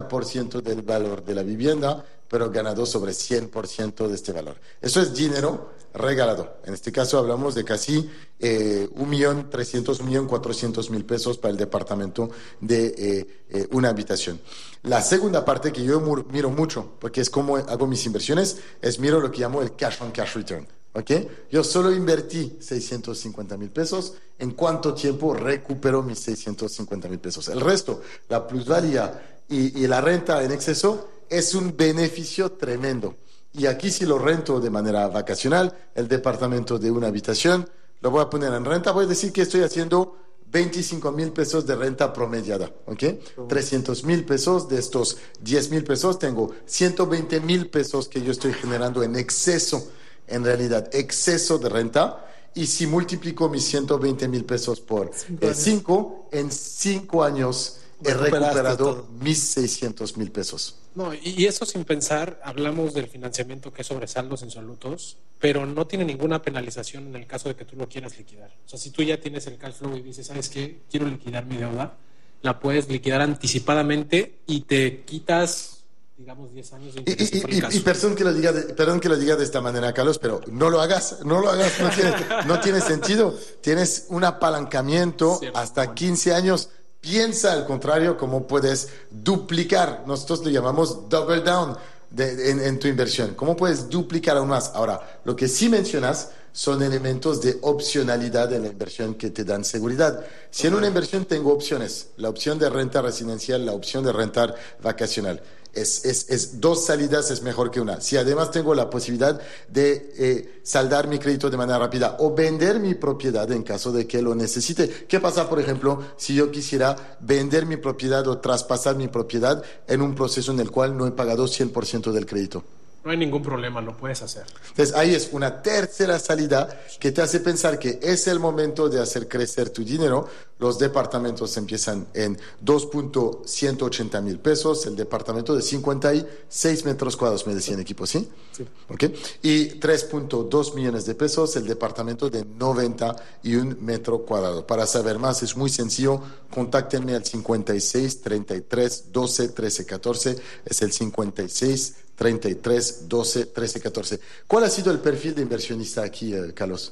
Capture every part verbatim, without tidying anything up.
cincuenta por ciento del valor de la vivienda, pero ganado sobre cien por ciento de este valor. Eso es dinero regalado. En este caso hablamos de casi eh, un millón trescientos, un millón cuatrocientos mil pesos para el departamento de eh, eh, una habitación. La segunda parte que yo miro mucho, porque es como hago mis inversiones, es miro lo que llamo el cash on cash return. ¿Okay? Yo solo invertí seiscientos cincuenta mil pesos. ¿En cuánto tiempo recupero mis seiscientos cincuenta mil pesos? El resto, la plusvalía y, y la renta en exceso, es un beneficio tremendo. Y aquí si lo rento de manera vacacional, el departamento de una habitación, lo voy a poner en renta, voy a decir que estoy haciendo veinticinco mil pesos de renta promediada, ¿ok? Uh-huh. trescientos mil pesos, de estos diez mil pesos, tengo ciento veinte mil pesos que yo estoy generando en exceso, en realidad, exceso de renta. Y si multiplico mis ciento veinte mil pesos por cinco, eh, en cinco años he recuperado todo. Mis seiscientos mil pesos. No, y eso sin pensar, hablamos del financiamiento que es sobre saldos insolutos, pero no tiene ninguna penalización en el caso de que tú lo quieras liquidar. O sea, si tú ya tienes el cash flow y dices, ¿sabes qué? Quiero liquidar mi deuda, la puedes liquidar anticipadamente y te quitas, digamos, diez años de interés. Y, y, y, y perdón, que lo diga de, perdón que lo diga de esta manera, Carlos, pero no lo hagas, no lo hagas, no tiene, no tiene sentido. Tienes un apalancamiento Cierto, hasta bueno. quince años. Piensa al contrario cómo puedes duplicar, nosotros lo llamamos double down de, de, en, en tu inversión. ¿Cómo puedes duplicar aún más? Ahora, lo que sí mencionas son elementos de opcionalidad en la inversión que te dan seguridad. Si en una inversión tengo opciones, la opción de renta residencial, la opción de rentar vacacional, es, es, es dos salidas es mejor que una. Si además tengo la posibilidad de eh, saldar mi crédito de manera rápida o vender mi propiedad en caso de que lo necesite. ¿Qué pasa, por ejemplo, si yo quisiera vender mi propiedad o traspasar mi propiedad en un proceso en el cual no he pagado cien por ciento del crédito? No hay ningún problema, lo puedes hacer. Entonces ahí es una tercera salida que te hace pensar que es el momento de hacer crecer tu dinero. Los departamentos empiezan en dos millones ciento ochenta mil pesos, el departamento de cincuenta y seis metros cuadrados, me decían equipo, ¿sí? Sí. ¿Okay? Y tres punto dos millones de pesos, el departamento de noventa y un metro cuadrado. Para saber más es muy sencillo, contáctenme al cincuenta y seis, treinta y tres, doce, trece, catorce, es el cincuenta y seis, treinta y tres, doce, trece, catorce. ¿Cuál ha sido el perfil de inversionista aquí, eh, Carlos?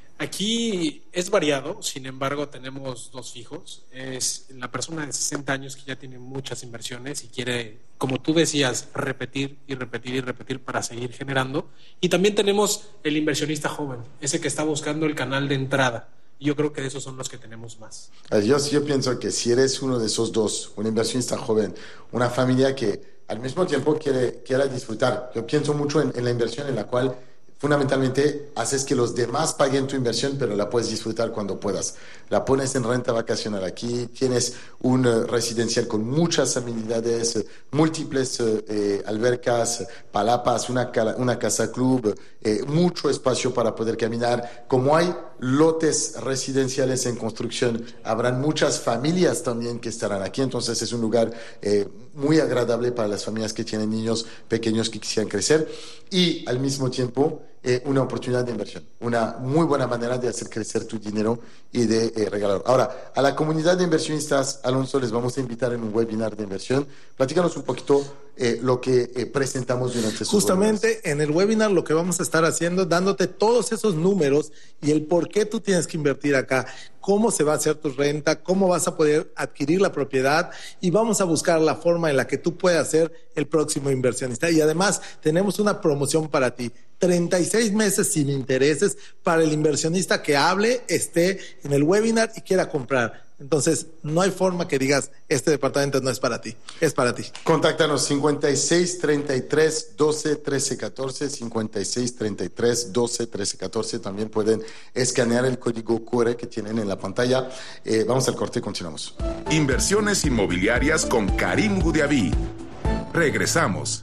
Aquí es variado, sin embargo tenemos dos fijos. Es la persona de sesenta años que ya tiene muchas inversiones y quiere, como tú decías, repetir y repetir y repetir para seguir generando. Y también tenemos el inversionista joven, ese que está buscando el canal de entrada. Yo creo que esos son los que tenemos más. Yo, yo pienso que si eres uno de esos dos, un inversionista joven, una familia que al mismo tiempo quiere, quiera disfrutar. Yo pienso mucho en, en la inversión en la cual fundamentalmente haces que los demás paguen tu inversión, pero la puedes disfrutar cuando puedas. La pones en renta vacacional. Aquí tienes un uh, residencial con muchas amenidades, uh, múltiples uh, eh, albercas, palapas, una, una casa club, eh, mucho espacio para poder caminar. Como hay lotes residenciales en construcción, habrán muchas familias también que estarán aquí, entonces es un lugar eh, muy agradable para las familias que tienen niños pequeños que quisieran crecer y al mismo tiempo eh, una oportunidad de inversión, una muy buena manera de hacer crecer tu dinero y de eh, regalarlo. Ahora, a la comunidad de inversionistas, Alonso, les vamos a invitar en un webinar de inversión. Platícanos un poquito eh, lo que eh, presentamos durante esos Justamente webinars. En el webinar lo que vamos a estar haciendo, dándote todos esos números y el por qué tú tienes que invertir acá, cómo se va a hacer tu renta, cómo vas a poder adquirir la propiedad y vamos a buscar la forma en la que tú puedas ser el próximo inversionista. Y además tenemos una promoción para ti, treinta y seis meses sin intereses para el inversionista que hable, esté en el webinar y quiera comprar. Entonces, no hay forma que digas, este departamento no es para ti, es para ti. Contáctanos cincuenta y seis, treinta y tres, doce, trece, catorce, cincuenta y seis, treinta y tres, doce, trece, catorce. También pueden escanear el código cu erre que tienen en la pantalla. Eh, vamos al corte y continuamos. Inversiones inmobiliarias con Karim Goudiaby. Regresamos.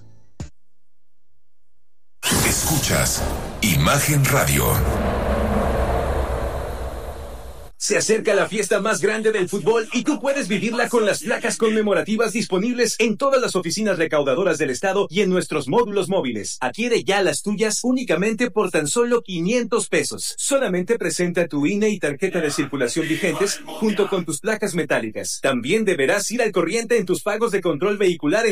Escuchas Imagen Radio. Se acerca la fiesta más grande del fútbol y tú puedes vivirla con las placas conmemorativas disponibles en todas las oficinas recaudadoras del estado y en nuestros módulos móviles. Adquiere ya las tuyas únicamente por tan solo quinientos pesos. Solamente presenta tu I N E y tarjeta de circulación vigentes junto con tus placas metálicas. También deberás ir al corriente en tus pagos de control vehicular en